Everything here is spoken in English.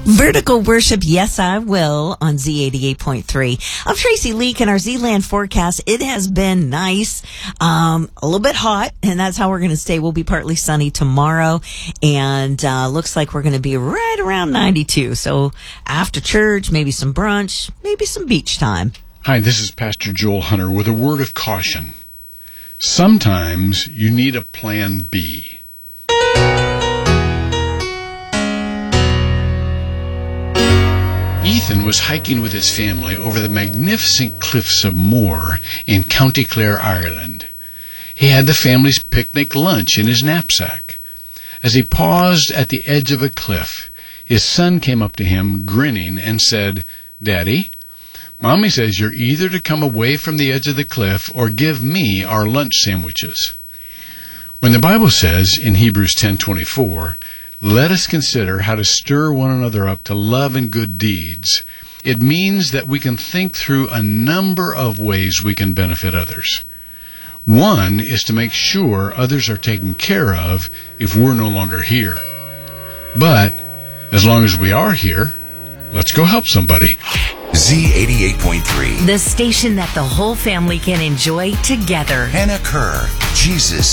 Vertical worship, yes, I will, on Z88.3. I'm Tracy Leak in our Z-Land forecast. It has been nice, a little bit hot, and that's how we're going to stay. We'll be partly sunny tomorrow, and looks like we're going to be right around 92. So after church, maybe some brunch, maybe some beach time. Hi, this is Pastor Joel Hunter with a word of caution. Sometimes you need a plan B. Ethan was hiking with his family over the magnificent cliffs of Moher in County Clare, Ireland. He had the family's picnic lunch in his knapsack. As he paused at the edge of a cliff, his son came up to him, grinning, and said, "Daddy, Mommy says you're either to come away from the edge of the cliff or give me our lunch sandwiches." When the Bible says in Hebrews 10:24, "Let us consider how to stir one another up to love and good deeds," it means that we can think through a number of ways we can benefit others. One is to make sure others are taken care of if we're no longer here. But as long as we are here, let's go help somebody. Z88.3. The station that the whole family can enjoy together. Hannah Kerr, Jesus